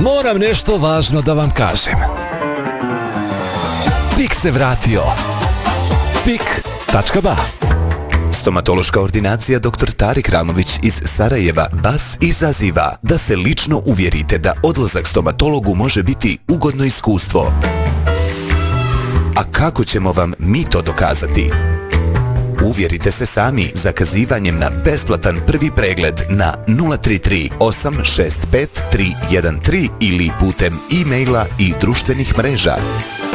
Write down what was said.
moram nešto važno da vam kažem. Pik se vratio. Pik.ba. Stomatološka ordinacija dr. Tarik Ramović iz Sarajeva vas izaziva da se lično uvjerite da odlazak stomatologu može biti ugodno iskustvo. A kako ćemo vam mi to dokazati? Uvjerite se sami zakazivanjem na besplatan prvi pregled na 033 865 313 ili putem e-maila i društvenih mreža.